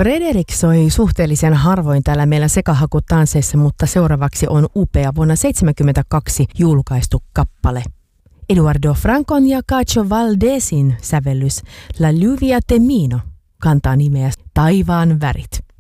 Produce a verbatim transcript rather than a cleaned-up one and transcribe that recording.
Fredrik soi suhteellisen harvoin täällä meillä sekahakutansseissa, mutta seuraavaksi on upea vuonna seitsemänkymmentäkaksi julkaistu kappale. Eduardo Francon ja Cacho Valdezin sävellys La Lluvia Temino kantaa nimeä Taivaan värit.